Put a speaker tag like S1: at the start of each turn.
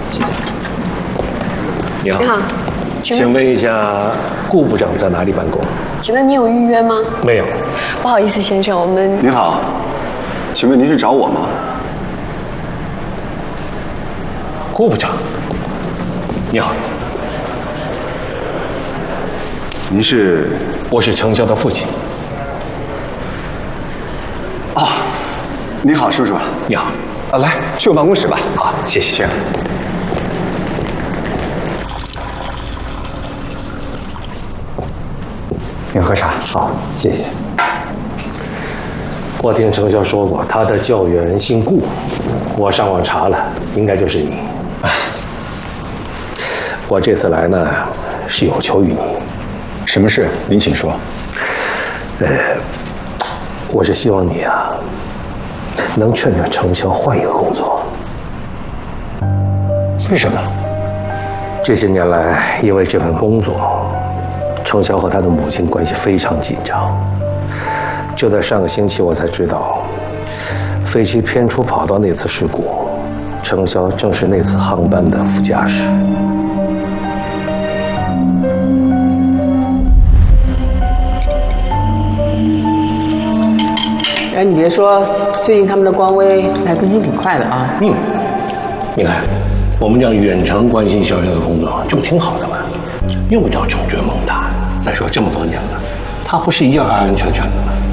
S1: 谢谢。
S2: 你好。
S3: 你好，
S2: 请问一下，顾部长在哪里办公？
S3: 请问你有预约吗？
S2: 没有。
S3: 不好意思，先生，我们
S1: 您好，请问您是找我吗？
S2: 顾部长，你好。
S1: 您是？
S2: 我是程潇的父亲。
S1: 哦，你好，叔叔。
S2: 你好。
S1: 来，去我办公室吧。
S2: 好，谢谢。
S1: 您喝茶。
S2: 好，谢谢。我听程潇说过，他的教员姓顾，我上网查了，应该就是你。我这次来呢，是有求于你。
S1: 什么事？您请说。
S2: 我是希望你啊，能劝劝程潇换一个工作。
S1: 为什么？
S2: 这些年来，因为这份工作，程潇和他的母亲关系非常紧张。就在上个星期，我才知道，飞机偏出跑道那次事故，程潇正是那次航班的副驾驶。
S4: 哎，你别说，最近他们的官微还更新挺快的啊。
S2: 你看，我们这样远程关心小小的工作，这不挺好的吗？用不着穷追猛打。再说这么多年了，他不是一样安安全全的吗？